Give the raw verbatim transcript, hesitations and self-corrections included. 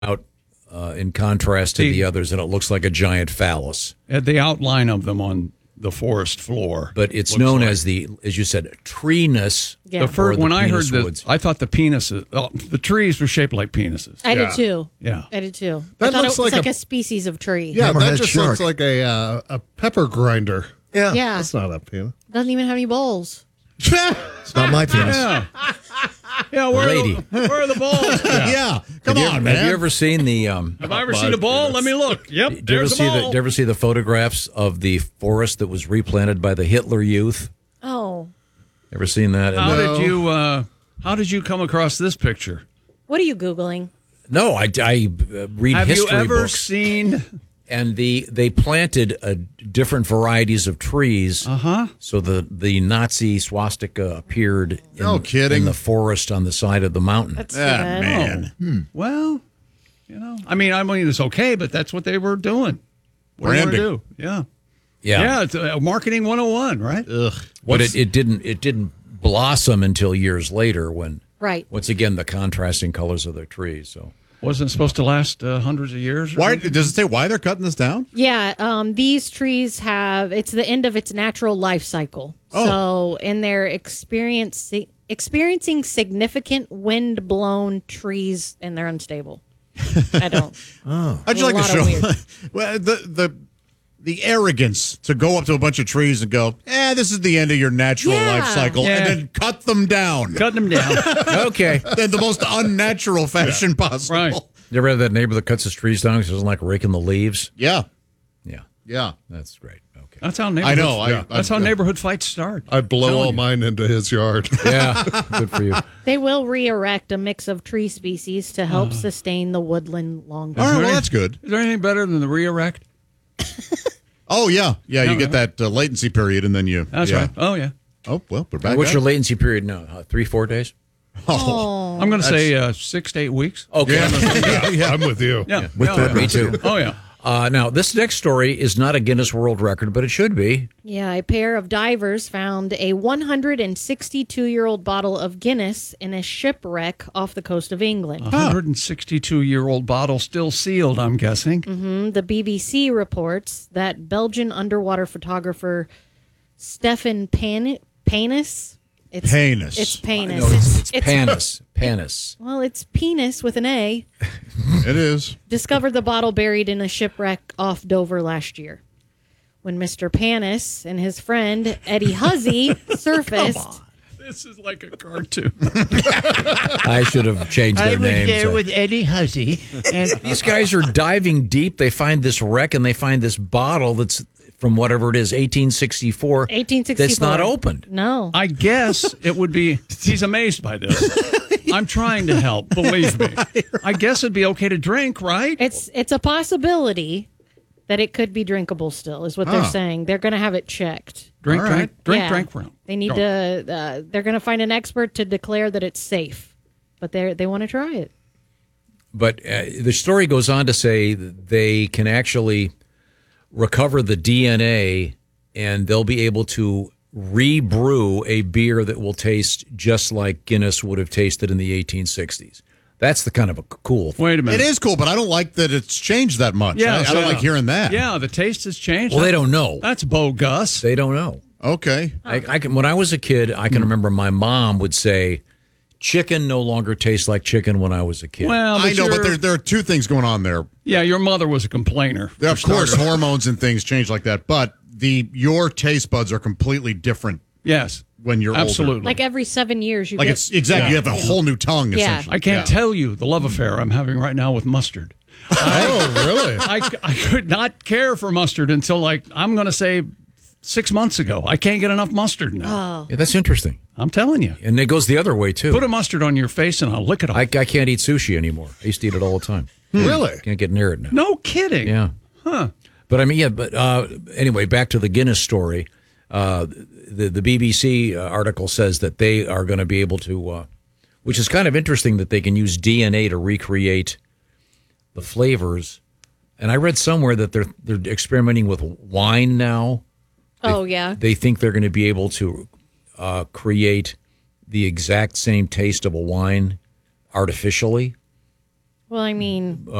out uh, in contrast to the, the others, and it looks like a giant phallus. At the outline of them on the forest floor. But it's known like. as the, as you said, treenus. Yeah. The first, the when I heard woods. this, I thought the penises, oh, the trees were shaped like penises. I yeah. did too. Yeah. I did too. That I thought looks it was like like a, a species of tree. Yeah, that just shark. looks like a uh, a pepper grinder. Yeah. Yeah. That's not a penis. Doesn't even have any bowls. It's not my penis. Yeah. Yeah, where Lady. Are the, where are the balls? Yeah, yeah. Come have on, you, man. Have you ever seen the? Um, have I ever seen a ball? Let me look. Yep. Did you ever there's see a ball. the? Did you ever see the photographs of the forest that was replanted by the Hitler Youth? Oh. Ever seen that? How No. did you? Uh, how did you come across this picture? What are you Googling? No, I, I uh, read Have history you ever books, seen? and the they planted uh, different varieties of trees. Uh huh. So the, the Nazi swastika appeared in, No kidding. in the forest on the side of the mountain. That's Ah, sad. man. Hmm. Well, you know, I mean, I mean, it's okay, but that's what they were doing. What do you wanna Branding. do? Yeah. Yeah, Yeah, it's uh, marketing one oh one, right? Ugh. but it, it didn't it didn't blossom until years later when Right. once again the contrasting colors of the trees. So Wasn't it supposed to last uh, hundreds of years? or Why something? does it say why they're cutting this down? Yeah, um, these trees have, it's the end of its natural life cycle. Oh. So, and they're experiencing, experiencing significant wind-blown trees, and they're unstable. I don't. How'd you A like to lot show of weird. well, the the the arrogance to go up to a bunch of trees and go, eh, this is the end of your natural Yeah. life cycle, Yeah. and then cut them down Cutting them down. okay, in the most unnatural fashion possible. Right. you ever have that neighbor that cuts his trees down because he doesn't like raking the leaves? Yeah, Yeah, yeah. that's great. Okay, That's how neighborhood. I know, I- yeah, that's I- how neighborhood fights start. I blow Telling all you. mine into his yard. yeah, good for you. They will re-erect a mix of tree species to help sustain the woodland longer. All right, well, Ready? that's good. Is there anything better than the re-erect? Oh, yeah. Yeah, No, you get no. that uh, latency period, and then you. That's yeah. right. Oh yeah. Oh, well, we're back. What's at your it. latency period now? Uh, three, four days? Oh, I'm going to say uh, six to eight weeks. Okay. yeah. yeah, I'm with you. Yeah. With yeah, that, yeah. me too. Oh yeah. Uh, now, this next story is not a Guinness World Record, but it should be. Yeah, a pair of divers found a one hundred sixty-two-year-old bottle of Guinness in a shipwreck off the coast of England. A one hundred sixty-two-year-old bottle still sealed, I'm guessing. Mm, The B B C reports that Belgian underwater photographer Stefan Pan- Panis. It's Panis. It's Panis. No, it's, it's Panis. Panis. Well, it's penis with an A. It is. Discovered the bottle buried in a shipwreck off Dover last year. When Mister Panis and his friend Eddie Huzzy surfaced, This is like a cartoon. I should have changed their names. Eddie Huzzy, and These guys are diving deep. They find this wreck and they find this bottle that's from whatever it is, eighteen sixty-four. eighteen sixty-four. That's not opened. No. I guess it would be. He's amazed by this. I'm trying to help. Believe me. I guess it'd be okay to drink, right? It's it's a possibility that it could be drinkable still, is what they're saying. They're going to have it checked. Drink, All right. drink, drink, Yeah. drink. Round. They need to. Uh, they're going to find an expert to declare that it's safe, but they they want to try it. But uh, the story goes on to say that they can actually recover the D N A and they'll be able to rebrew a beer that will taste just like Guinness would have tasted in the eighteen sixties. That's the kind of a cool thing. Wait a minute. It is cool, but I don't like that it's changed that much. Yeah, I, I so- don't like hearing that. Yeah, the taste has changed. Well, they don't know. That's bogus. They don't know. Okay. I, I can. When I was a kid, I can remember my mom would say, "Chicken no longer tastes like chicken." When I was a kid, Well, I know, you're- but there, there are two things going on there. yeah, your mother was a complainer. for Of course, starters. hormones and things change like that, but the your taste buds are completely different Yes, when you're absolutely. older. Like every seven years, you Like get, it's exactly, you have a whole new tongue. Yeah. Essentially. I can't Yeah. tell you the love affair I'm having right now with mustard. Oh, really? I, I could not care for mustard until like I'm going to say six months ago. I can't get enough mustard now. yeah, that's interesting. I'm telling you. And it goes the other way too. Put a mustard on your face and I'll lick it off. I, I can't eat sushi anymore. I used to eat it all the time. Really? Can't get near it now. no kidding. Yeah. Huh. But I mean, yeah, but uh, anyway, back to the Guinness story. Uh, the, the B B C uh, article says that they are going to be able to, uh, which is kind of interesting that they can use D N A to recreate the flavors. And I read somewhere that they're they're experimenting with wine now. oh yeah, They think they're going to be able to uh, create the exact same taste of a wine artificially. Well, I mean,